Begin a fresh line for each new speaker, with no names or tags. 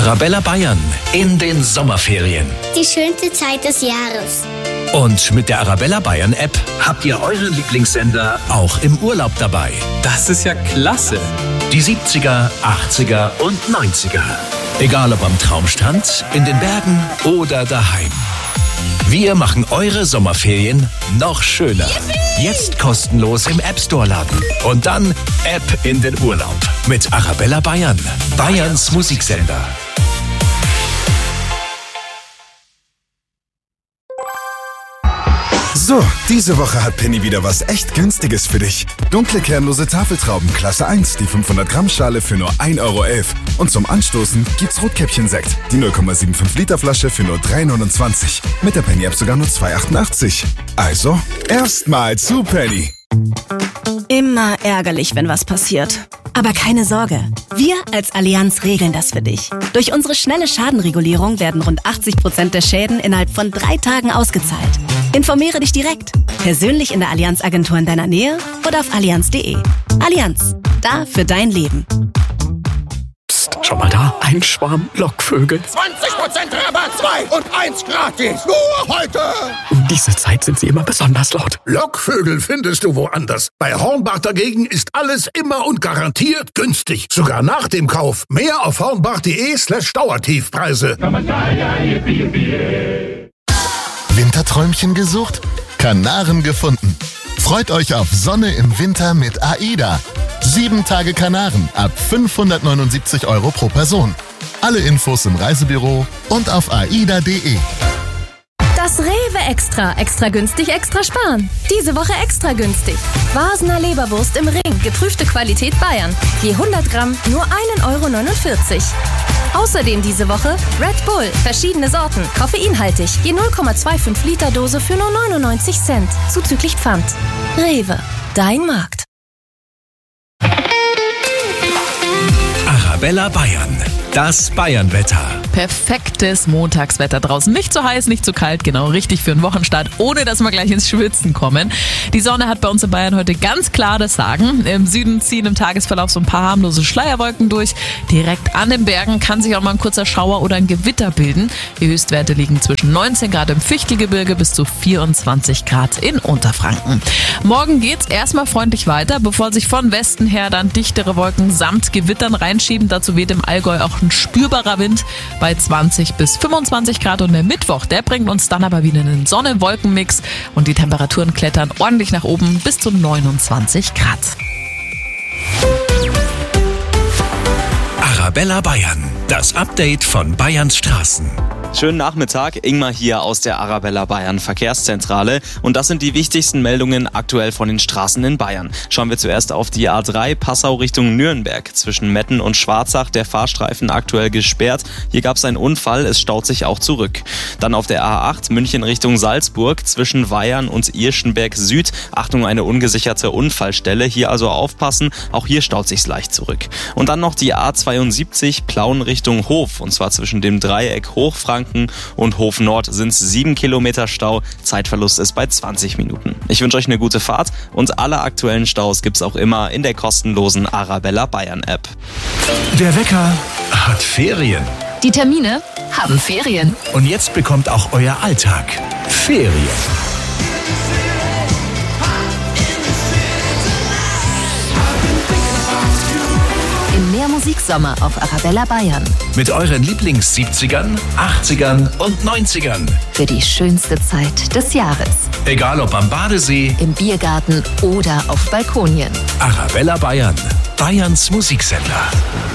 Arabella Bayern in den Sommerferien.
Die schönste Zeit des Jahres.
Und mit der Arabella Bayern App habt ihr euren Lieblingssender auch im Urlaub dabei.
Das ist ja klasse.
Die 70er, 80er und 90er. Egal ob am Traumstrand, in den Bergen oder daheim. Wir machen eure Sommerferien noch schöner. Jetzt kostenlos im App Store laden. Und dann App in den Urlaub. Mit Arabella Bayern. Bayerns Musiksender.
So, diese Woche hat Penny wieder was echt Günstiges für dich. Dunkle kernlose Tafeltrauben Klasse 1, die 500 Gramm Schale für nur 1,11 Euro. Und zum Anstoßen gibt's Rotkäppchen-Sekt, die 0,75 Liter Flasche für nur 3,29 €. Mit der Penny-App sogar nur 2,88 €. Also, erstmal zu Penny.
Immer ärgerlich, wenn was passiert. Aber keine Sorge, wir als Allianz regeln das für dich. Durch unsere schnelle Schadenregulierung werden rund 80% der Schäden innerhalb von 3 Tagen ausgezahlt. Informiere dich direkt, persönlich in der Allianz-Agentur in deiner Nähe oder auf allianz.de. Allianz, da für dein Leben.
Psst, schau mal da, ein Schwarm Lockvögel.
20% Rabatt, 2 und 1 gratis. Nur heute.
Um diese Zeit sind sie immer besonders laut.
Lockvögel findest du woanders. Bei Hornbach dagegen ist alles immer und garantiert günstig. Sogar nach dem Kauf. Mehr auf hornbach.de/Dauertiefpreise.
Winterträumchen gesucht? Kanaren gefunden. Freut euch auf Sonne im Winter mit AIDA. 7 Tage Kanaren ab 579 € pro Person. Alle Infos im Reisebüro und auf aida.de.
Das Rewe Extra. Extra günstig, extra sparen. Diese Woche extra günstig. Vasener Leberwurst im Ring. Geprüfte Qualität Bayern. Je 100 Gramm nur 1,49 €. Außerdem diese Woche Red Bull. Verschiedene Sorten. Koffeinhaltig. Je 0,25 Liter Dose für nur 99 Cent. Zuzüglich Pfand. Rewe. Dein Markt.
Arabella Bayern. Das Bayernwetter.
Perfektes Montagswetter draußen. Nicht zu heiß, nicht zu kalt, genau richtig für einen Wochenstart, ohne dass wir gleich ins Schwitzen kommen. Die Sonne hat bei uns in Bayern heute ganz klar das Sagen. Im Süden ziehen im Tagesverlauf so ein paar harmlose Schleierwolken durch. Direkt an den Bergen kann sich auch mal ein kurzer Schauer oder ein Gewitter bilden. Die Höchstwerte liegen zwischen 19 Grad im Fichtelgebirge bis zu 24 Grad in Unterfranken. Morgen geht's erstmal freundlich weiter, bevor sich von Westen her dann dichtere Wolken samt Gewittern reinschieben. Dazu weht im Allgäu auch ein spürbarer Wind bei 20 bis 25 Grad. Und der Mittwoch, der bringt uns dann aber wieder einen Sonne-Wolken-Mix und die Temperaturen klettern ordentlich nach oben bis zu 29 Grad.
Arabella Bayern. Das Update von Bayerns Straßen.
Schönen Nachmittag, Ingmar hier aus der Arabella Bayern Verkehrszentrale und das sind die wichtigsten Meldungen aktuell von den Straßen in Bayern. Schauen wir zuerst auf die A3 Passau Richtung Nürnberg. Zwischen Metten und Schwarzach der Fahrstreifen aktuell gesperrt. Hier gab es einen Unfall, es staut sich auch zurück. Dann auf der A8 München Richtung Salzburg zwischen Weyern und Irschenberg Süd. Achtung, eine ungesicherte Unfallstelle, hier also aufpassen, auch hier staut sich's leicht zurück. Und dann noch die A72 Plauen Richtung Hof und zwar zwischen dem Dreieck Hochfranken und Hof Nord sind es 7 Kilometer Stau. Zeitverlust ist bei 20 Minuten. Ich wünsche euch eine gute Fahrt und alle aktuellen Staus gibt's auch immer in der kostenlosen Arabella Bayern App.
Der Wecker hat Ferien.
Die Termine haben Ferien.
Und jetzt bekommt auch euer Alltag Ferien.
Mehr Musiksommer auf Arabella Bayern.
Mit euren Lieblings-70ern, 80ern und 90ern.
Für die schönste Zeit des Jahres.
Egal ob am Badesee,
Im Biergarten oder auf Balkonien.
Arabella Bayern. Bayerns Musiksender.